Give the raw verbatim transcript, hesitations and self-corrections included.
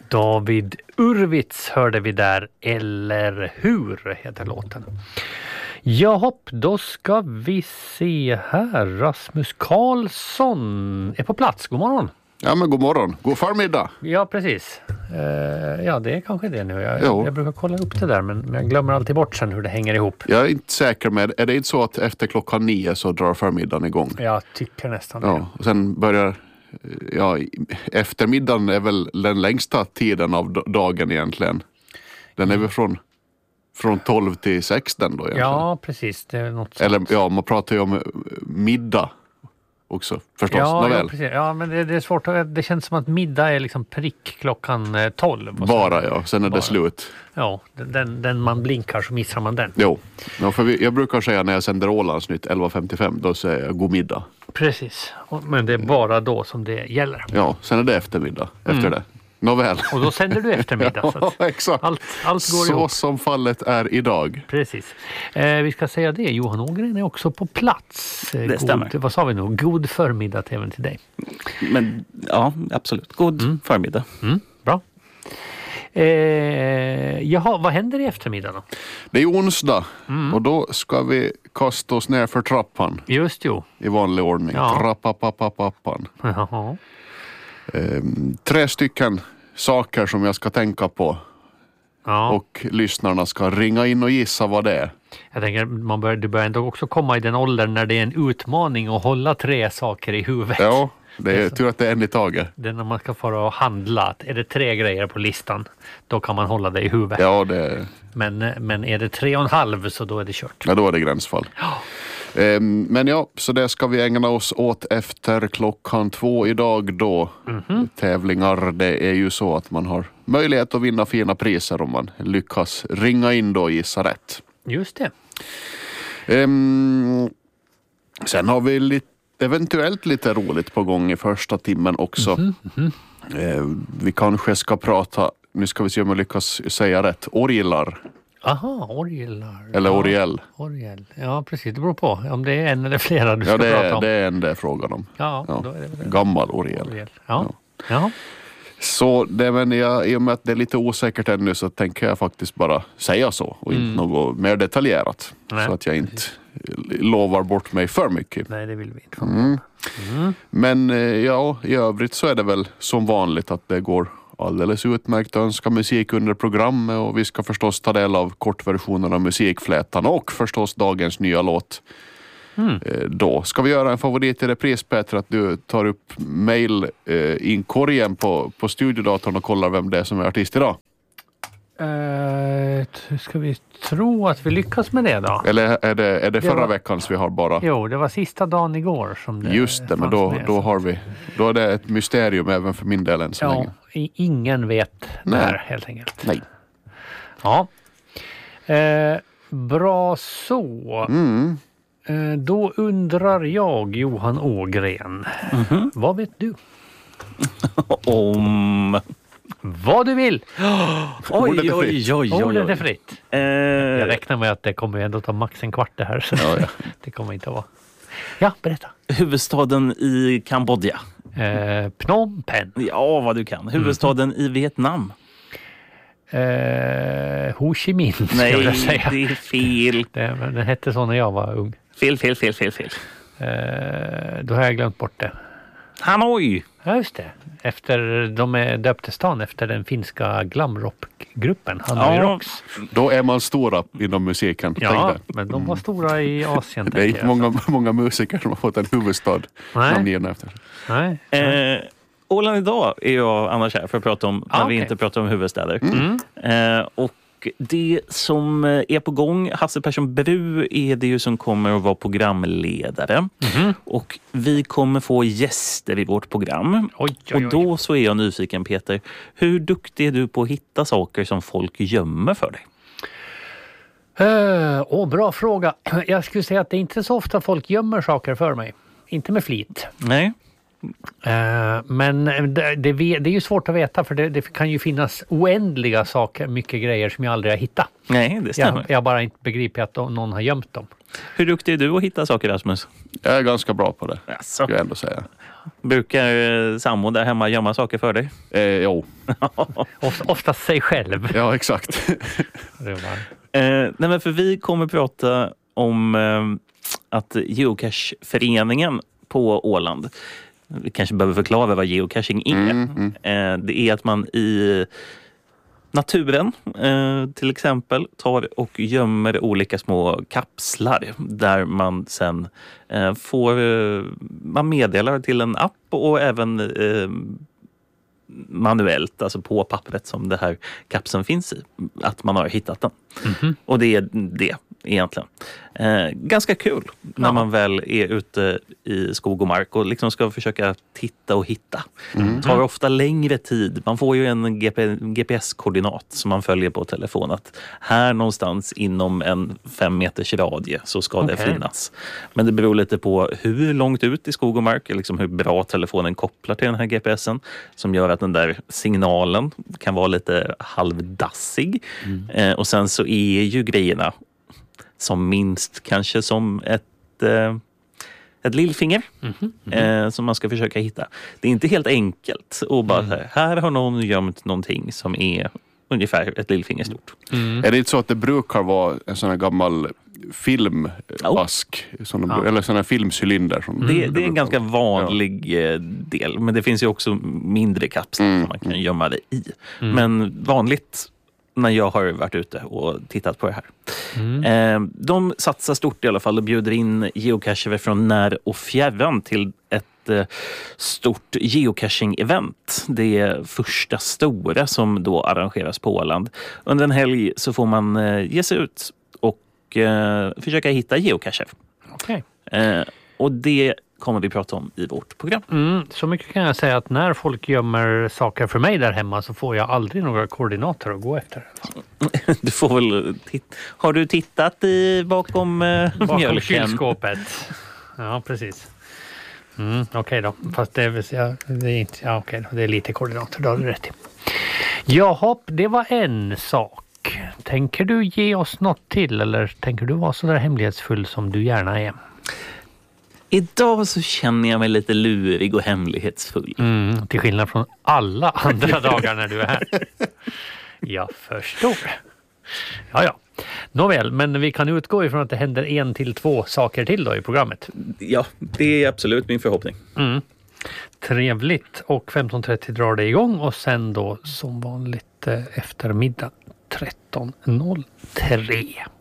David Urwitz hörde vi där, eller hur heter låten. Jaha, då ska vi se här. Rasmus Karlsson är på plats. God morgon. Ja, men god morgon. God förmiddag. Ja, precis. Uh, ja, det är kanske det nu. Jag, jag, jag brukar kolla upp det där, men, men jag glömmer alltid bort sen hur det hänger ihop. Jag är inte säker med, är det inte så att efter klockan nio så drar förmiddagen igång? Jag tycker nästan det. Ja, och sen börjar, ja, eftermiddagen är väl den längsta tiden av dagen egentligen. Den är väl från, från tolv till sexton då egentligen. Ja, precis. Det är något sånt. Eller ja, man pratar ju om middag också, förstås. Ja, ja, precis. Ja, men det, det är svårt att, det känns som att middag är liksom prick klockan tolv. Bara, ja. Sen är Bara. det slut. Ja, den, den man blinkar så missar man den. Jo, ja, för vi, jag brukar säga när jag sänder Ålandsnytt elva femtiofem, då säger jag god middag. Precis, men det är bara då som det gäller. Ja, sen är det eftermiddag efter mm. det. Nåväl. Och då sänder du eftermiddag. Ja, så att exakt. Allt, allt går så ihop. som fallet är idag. Precis. Eh, vi ska säga det. Johan Ågren är också på plats. Eh, det god, stämmer. Vad sa vi nu? God förmiddag även till dig. Men ja, absolut. God mm. förmiddag. Mm, bra. Eh, jaha, vad händer i eftermiddag då? Det är onsdag mm. och då ska vi kasta oss ner för trappan. Just jo. I vanlig ordning. Ja. Trappapapapappan. Jaha. Eh, tre stycken saker som jag ska tänka på. Ja. Och lyssnarna ska ringa in och gissa vad det är. Jag tänker, man bör, du börjar ändå också komma i den åldern när det är en utmaning att hålla tre saker i huvudet. Ja, det är tur att det är en i taget. Det är när man ska fara och handla. Att är det tre grejer på listan, då kan man hålla det i huvudet. Ja, det... Men, men är det tre och en halv så då är det kört. Ja, då är det gränsfall. Ja. Men ja, så det ska vi ägna oss åt efter klockan två idag då. Mm-hmm. Tävlingar, det är ju så att man har möjlighet att vinna fina priser om man lyckas ringa in då och gissa rätt. Just det. Um, sen har vi lite, eventuellt lite roligt på gång i första timmen också. Mm-hmm. Mm-hmm. Uh, vi kanske ska prata, nu ska vi se om jag lyckas säga rätt, orglar. Aha, orglar. Eller ja, orgel. Orgel. Ja, precis. Det beror på om det är en eller flera du ska ja, det är, prata om. det är en det är frågan om. Ja, ja. Då är det väl gammal orgel. orgel. Ja. Ja. Ja. Så det, men jag, i och med att det är lite osäkert ännu så tänker jag faktiskt bara säga så och Mm. inte något mer detaljerat. Nej, så att jag inte precis. lovar bort mig för mycket. Nej, det vill vi inte. Mm. Mm. Men ja, i övrigt så är det väl som vanligt att det går alldeles utmärkt att önska musik under programmet och vi ska förstås ta del av kortversionen av Musikflätan och förstås dagens nya låt. Mm. Då ska vi göra en favorit i repris, Peter, att du tar upp mail-inkorgen på, på studiodatorn och kollar vem det är som är artist idag. Uh, ska vi tro att vi lyckas med det då? Eller är det, är det förra det var, veckans vi har bara? Jo, det var sista dagen igår som det just det, men då, med, då har vi då är det ett mysterium även för min del än så ja, länge. Ingen vet Nej. där helt enkelt. Nej. Ja. Uh, bra så. Mm. Uh, då undrar jag, Johan Ågren, Mm-hmm. vad vet du? Om... Vad du vill! Oj, oj, oj, oj, oj. Ordet är fritt. Eh, Jag räknar med att det kommer ändå ta max en kvart det här. Så Ja, ja. det kommer inte att vara. Ja, berätta. huvudstaden i Kambodja. Eh, Phnom Penh. Ja, vad du kan. Huvudstaden mm. i Vietnam. Eh, Ho Chi Minh, ska Nej, jag säga. det är fel. Det, den hette så när jag var ung. Fel, fel, fel, fel, fel. Eh, då har jag glömt bort det. Hanoi! Ja, just det. Efter, de är döpte stan efter den finska glamrockgruppen Hanoi Ja. Rocks. Då är man stora inom musiken. Ja, tänkte. men de var stora i Asien. Det är inte jag. många, många musiker som har fått en huvudstad namngivna efter. Nej. Eh, Åland idag är jag annars här för att prata om när Ah, vi okay. inte pratar om huvudstäder. Mm. Eh, och det som är på gång, Hasse Persson Bru är det ju som kommer att vara programledare. Mm. Och vi kommer få gäster i vårt program. Oj, oj, oj. Och då så är jag nyfiken, Peter. Hur duktig är du på att hitta saker som folk gömmer för dig? Uh, åh, bra fråga. Jag skulle säga att det är inte så ofta folk gömmer saker för mig. Inte med flit. Nej. Eh, men det, det, det är ju svårt att veta för det, det kan ju finnas oändliga saker, mycket grejer som jag aldrig har hittat. Nej, det stämmer. Jag, jag bara inte begriper att någon har gömt dem. Hur duktig är du att hitta saker, Rasmus? Jag är ganska bra på det, Alltså. ska jag ändå säga. Brukar eh, sambo där hemma gömma saker för dig? Eh, jo, Oft, oftast sig själv. ja exakt. Det var... Eh, nej, men för vi kommer prata om eh, att geocacheföreningen på Åland, vi kanske behöver förklara vad geocaching är. Mm, mm. Eh, det är att man i naturen eh, till exempel tar och gömmer olika små kapslar där man sen eh, får eh, man meddelar till en app och även eh, manuellt, alltså på pappret som det här kapseln finns i, att man har hittat den. Mm-hmm. Och det är det egentligen. Eh, ganska kul när ja. man väl är ute i skog och mark och liksom ska försöka titta och hitta. Mm. Det tar ofta längre tid. Man får ju en G P- G P S-koordinat som man följer på telefon att här någonstans inom en fem meters radie så ska okay. det finnas. Men det beror lite på hur långt ut i skog och mark, liksom hur bra telefonen kopplar till den här G P S'en som gör att den där signalen kan vara lite halvdassig. Mm. Eh, och sen så är ju grejerna som minst kanske som ett, eh, ett lillfinger mm-hmm. Mm-hmm. Eh, som man ska försöka hitta. Det är inte helt enkelt och bara mm. här, här har någon gömt någonting som är ungefär ett lillfinger stort. Mm. Är det inte så att det brukar vara en sån här gammal filmask oh. som de, ja. eller sån här filmcylinder? Som det, det, det är en ganska vanlig ja. del, men det finns ju också mindre kapslar mm. som man kan gömma det i. Mm. Men vanligt när jag har varit ute och tittat på det här. Mm. Eh, de satsar stort i alla fall och bjuder in geocacher från när och fjärran till ett eh, stort geocaching-event. Det är första stora som då arrangeras på Åland. Under en helg så får man eh, ge sig ut och eh, försöka hitta geocacher. Okay. Eh, och det kommer vi prata om i vårt program. Mm, så mycket kan jag säga att när folk gömmer saker för mig där hemma så får jag aldrig några koordinater att gå efter. Du får väl titta. Har du tittat i bakom, eh, bakom mjölken? kylskåpet? Ja, precis. Mm, Okej okay då. Fast det är, ja, det är inte, ja, okay då. Det är lite koordinater, då har du rätt i. Jaha, det var en sak. Tänker du ge oss något till eller tänker du vara så där hemlighetsfull som du gärna är? Idag så känner jag mig lite lurig och hemlighetsfull. Mm, till skillnad från alla andra dagar när du är här. Jag förstår. Ja, ja. Nåväl, men vi kan utgå ifrån att det händer en till två saker till då i programmet. Ja, det är absolut min förhoppning. Mm. Trevligt. Och femton trettio drar det igång och sen då som vanligt eftermiddag tretton noll tre.